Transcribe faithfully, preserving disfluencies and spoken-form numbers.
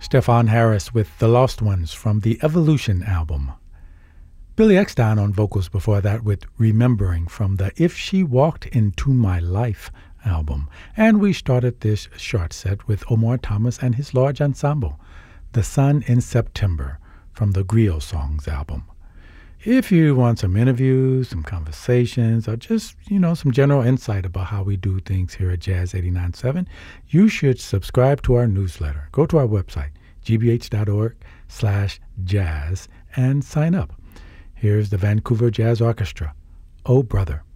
Stefan Harris with The Lost Ones from the Evolution album. Billy Eckstine on vocals before that with Remembering from the If She Walked Into My Life album. And we started this short set with Omar Thomas and his large ensemble, The Sun in September from the Griot Songs album. If you want some interviews, some conversations, or just, you know, some general insight about how we do things here at Jazz eighty-nine point seven, you should subscribe to our newsletter. Go to our website, g b h dot org slash jazz, and sign up. Here's the Vancouver Jazz Orchestra, Oh Brother.